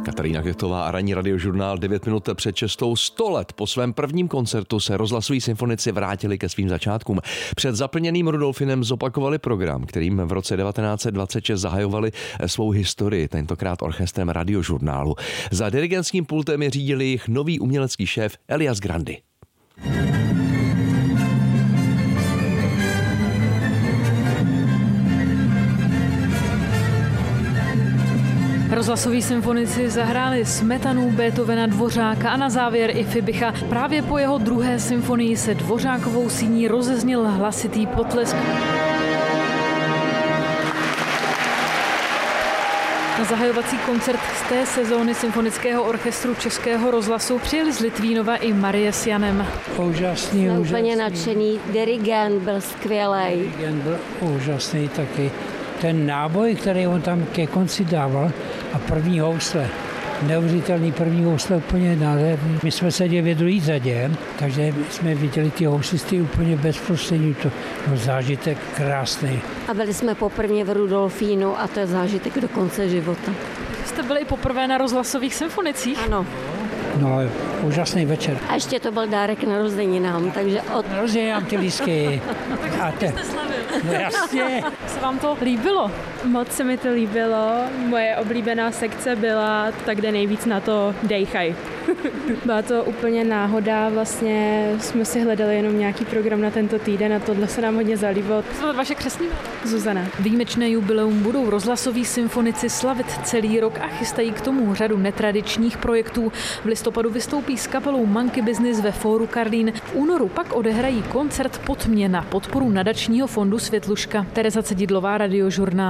Katarína Kechtová a ranní radiožurnál 9 minut před 6. 100 let po svém prvním koncertu se rozhlasoví symfonici vrátili ke svým začátkům. Před zaplněným Rudolfinem zopakovali program, kterým v roce 1926 zahajovali svou historii, tentokrát orchestrem radiožurnálu. Za dirigentským pultem je řídil jejich nový umělecký šéf Elias Grandi. Rozhlasoví symfonici zahráli Smetanu, Beethovena, Dvořáka a na závěr i Fibicha. Právě po jeho druhé symfonii se Dvořákovou síní rozezněl hlasitý potlesk. Na zahajovací koncert z té sezóny symfonického orchestru Českého rozhlasu přijeli z Litvínova i Marie s Janem. Úžasný. Úplně nadšený, dirigent byl skvělej. Dirigent byl úžasný taky. Ten náboj, který on tam ke konci dával a první housle, neuvěřitelný první housle, úplně nádherný. My jsme seděli v druhé řadě, takže jsme viděli ty houslisty úplně bezprostřední, to byl zážitek krásný. A byli jsme poprvé v Rudolfínu a to je zážitek do konce života. Jste byli poprvé na rozhlasových symfonicích? Ano. No, úžasný večer. A ještě to byl dárek narozeninám, takže Narozeninám ty lístky. No jasně. Se vám to líbilo? Moc se mi to líbilo. Moje oblíbená sekce byla ta, kde nejvíc na to dejchaj. Byla to úplně náhoda, vlastně jsme si hledali jenom nějaký program na tento týden a tohle se nám hodně zalíbilo. Co to vaše křestní jméno? Zuzana. Výjimečné jubileum budou rozhlasoví symfonici slavit celý rok a chystají k tomu řadu netradičních projektů. V listopadu vystoupí s kapelou Monkey Business ve Fóru Karlín. V únoru pak odehrají koncert pod mě na podporu nadačního fondu Světluška. Tereza Cedidlová, Radiožurnál.